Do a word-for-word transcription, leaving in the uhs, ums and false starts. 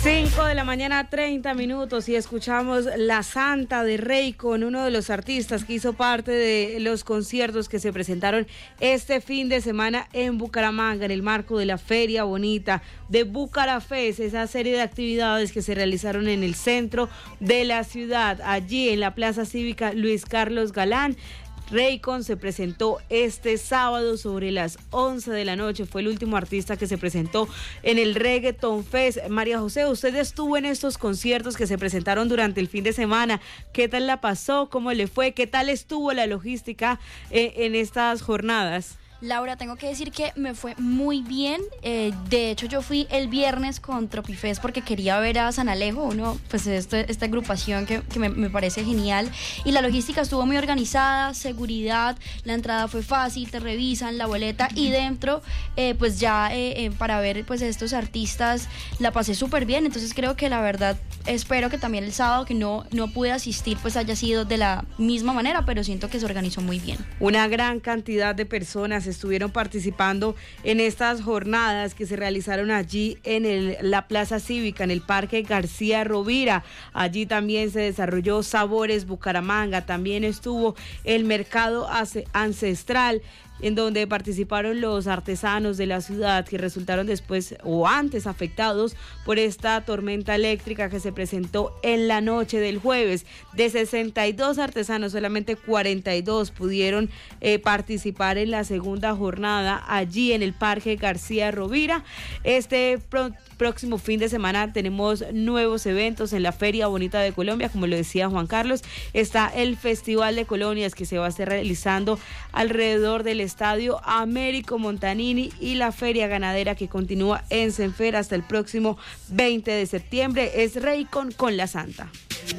cinco de la mañana, treinta minutos, y escuchamos La Santa de Raycon, uno de los artistas que hizo parte de los conciertos que se presentaron este fin de semana en Bucaramanga, en el marco de la Feria Bonita de Bucarafest, esa serie de actividades que se realizaron en el centro de la ciudad, allí en la Plaza Cívica Luis Carlos Galán. Raycon se presentó este sábado sobre las once de la noche, fue el último artista que se presentó en el Reggaeton Fest. María José, usted estuvo en estos conciertos que se presentaron durante el fin de semana, ¿qué tal la pasó? ¿Cómo le fue? ¿Qué tal estuvo la logística eh, en estas jornadas? Laura, tengo que decir que me fue muy bien. Eh, de hecho, yo fui el viernes con Tropifest porque quería ver a San Alejo, uno, pues este, esta agrupación que, que me, me parece genial. Y la logística estuvo muy organizada, seguridad, la entrada fue fácil, te revisan la boleta y dentro, eh, pues ya eh, eh, para ver pues estos artistas la pasé súper bien. Entonces creo que la verdad espero que también el sábado que no, no pude asistir pues haya sido de la misma manera, pero siento que se organizó muy bien. Una gran cantidad de personas estuvieron participando en estas jornadas que se realizaron allí en el, la Plaza Cívica, en el Parque García Rovira. Allí también se desarrolló Sabores Bucaramanga, también estuvo el Mercado Ancestral, en donde participaron los artesanos de la ciudad que resultaron después o antes afectados por esta tormenta eléctrica que se presentó en la noche del jueves. De sesenta y dos artesanos, solamente cuarenta y dos pudieron eh, participar en la segunda jornada allí en el Parque García Rovira. Este pro- próximo fin de semana tenemos nuevos eventos en la Feria Bonita de Colombia, como lo decía Juan Carlos. Está el Festival de Colonias que se va a estar realizando alrededor del Estadio Américo Montanini y la Feria Ganadera que continúa en Senfer hasta el próximo veinte de septiembre. Es Raycon con La Santa.